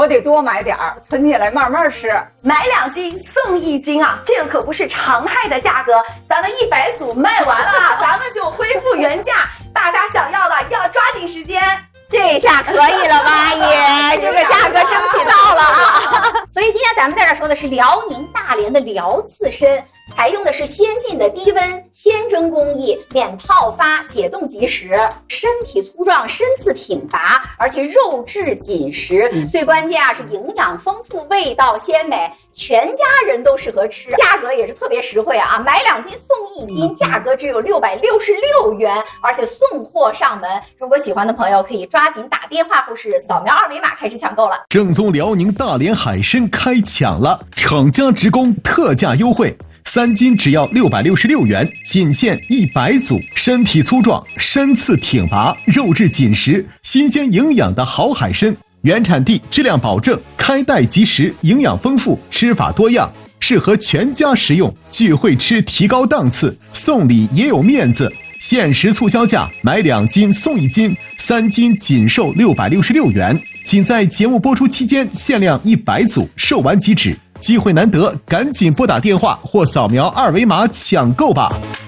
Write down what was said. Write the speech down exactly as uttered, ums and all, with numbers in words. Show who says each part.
Speaker 1: 我得多买点儿，存起来慢慢吃。
Speaker 2: 买两斤送一斤啊，这个可不是常态的价格。咱们一百组卖完了啊，咱们就恢复原价。大家想要的要抓紧时间。
Speaker 3: 这下可以了吧也，这个价格争取到了啊！所以今天咱们在这说的是辽宁大连的辽刺参，采用的是先进的低温鲜蒸工艺，免泡发，解冻即食，身体粗壮，身次挺拔，而且肉质紧实，嗯、最关键啊是营养丰富，味道鲜美。全家人都适合吃，价格也是特别实惠啊！买两斤送一斤，价格只有六百六十六元，而且送货上门。如果喜欢的朋友可以抓紧打电话或是扫描二维码开始抢购了。
Speaker 4: 正宗辽宁大连海参开抢了，厂家直供特价优惠，三斤只要六百六十六元，仅限一百组。身体粗壮，身次挺拔，肉质紧实，新鲜营养的好海参。原产地，质量保证，开袋即食，营养丰富，吃法多样，适合全家食用。聚会吃提高档次，送礼也有面子。限时促销价，买两斤送一斤，三斤仅售六百六十六元。仅在节目播出期间限量一百组，售完即止。机会难得，赶紧拨打电话或扫描二维码抢购吧。